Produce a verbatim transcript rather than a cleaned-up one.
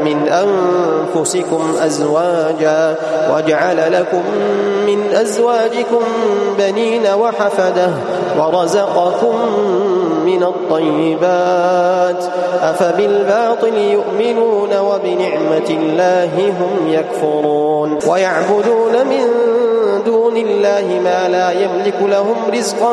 من أنفسكم أزواجا وجعل لكم من أزواجكم بنين وحفدة ورزقكم من الطيبات أفبالباطل يؤمنون وبنعمة الله هم يكفرون ويعبدون من دون الله ما لا يملك لهم رزقا